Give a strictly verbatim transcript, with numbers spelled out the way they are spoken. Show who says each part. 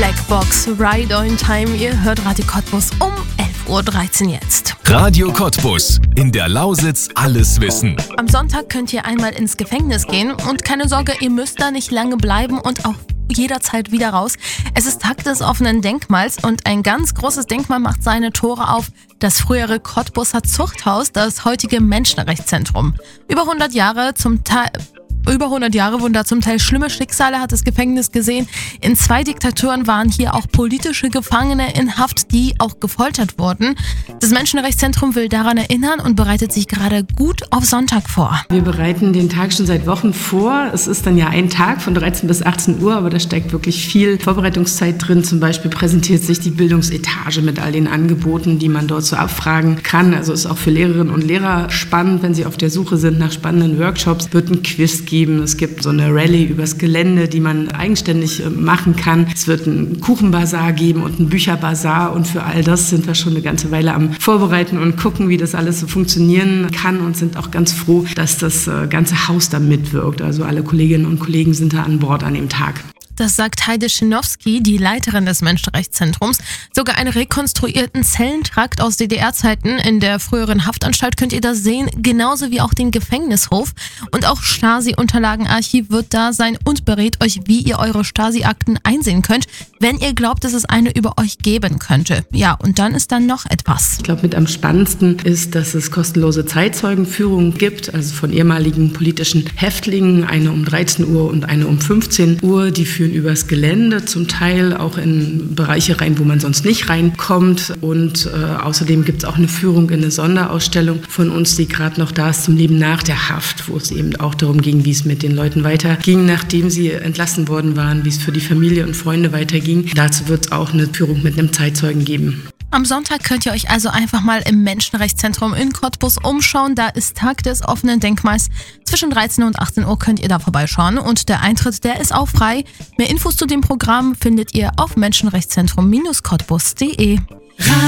Speaker 1: Blackbox, Ride on Time. Ihr hört Radio Cottbus um elf Uhr dreizehn jetzt.
Speaker 2: Radio Cottbus. In der Lausitz alles wissen.
Speaker 1: Am Sonntag könnt ihr einmal ins Gefängnis gehen und keine Sorge, ihr müsst da nicht lange bleiben und auch jederzeit wieder raus. Es ist Tag des offenen Denkmals und ein ganz großes Denkmal macht seine Tore auf. Das frühere Cottbuser Zuchthaus, das heutige Menschenrechtszentrum. Über hundert Jahre zum Teil... Über hundert Jahre wurden da zum Teil schlimme Schicksale, hat das Gefängnis gesehen. In zwei Diktaturen waren hier auch politische Gefangene in Haft, die auch gefoltert wurden. Das Menschenrechtszentrum will daran erinnern und bereitet sich gerade gut auf Sonntag vor.
Speaker 3: Wir bereiten den Tag schon seit Wochen vor. Es ist dann ja ein Tag von dreizehn bis achtzehn Uhr, aber da steckt wirklich viel Vorbereitungszeit drin. Zum Beispiel präsentiert sich die Bildungsetage mit all den Angeboten, die man dort so abfragen kann. Also ist auch für Lehrerinnen und Lehrer spannend, wenn sie auf der Suche sind nach spannenden Workshops. Wird ein Quiz geben. Es gibt so eine Rallye übers Gelände, die man eigenständig machen kann. Es wird einen Kuchenbazar geben und einen Bücherbazar und für all das sind wir schon eine ganze Weile am Vorbereiten und gucken, wie das alles so funktionieren kann und sind auch ganz froh, dass das ganze Haus da mitwirkt. Also alle Kolleginnen und Kollegen sind da an Bord an dem Tag.
Speaker 1: Das sagt Heide Schinowski, die Leiterin des Menschenrechtszentrums. Sogar einen rekonstruierten Zellentrakt aus D D R-Zeiten in der früheren Haftanstalt könnt ihr da sehen, genauso wie auch den Gefängnishof. Und auch Stasi-Unterlagenarchiv wird da sein und berät euch, wie ihr eure Stasi-Akten einsehen könnt, wenn ihr glaubt, dass es eine über euch geben könnte. Ja, und dann ist dann noch etwas.
Speaker 3: Ich glaube, mit am spannendsten ist, dass es kostenlose Zeitzeugenführungen gibt, also von ehemaligen politischen Häftlingen, eine um dreizehn Uhr und eine um fünfzehn Uhr, die führen übers Gelände, zum Teil auch in Bereiche rein, wo man sonst nicht reinkommt. Und äh, außerdem gibt es auch eine Führung in eine Sonderausstellung von uns, die gerade noch da ist, zum Leben nach der Haft, wo es eben auch darum ging, wie es mit den Leuten weiterging, nachdem sie entlassen worden waren, wie es für die Familie und Freunde weiterging. Dazu wird es auch eine Führung mit einem Zeitzeugen geben.
Speaker 1: Am Sonntag könnt ihr euch also einfach mal im Menschenrechtszentrum in Cottbus umschauen. Da ist Tag des offenen Denkmals. Zwischen dreizehn und achtzehn Uhr könnt ihr da vorbeischauen und der Eintritt, der ist auch frei. Mehr Infos zu dem Programm findet ihr auf menschenrechtszentrum Cottbus punkt de.